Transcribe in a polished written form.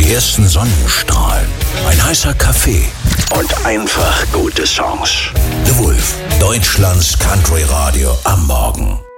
Die ersten Sonnenstrahlen, ein heißer Kaffee und einfach gute Songs. The Wolf, Deutschlands Country Radio am Morgen.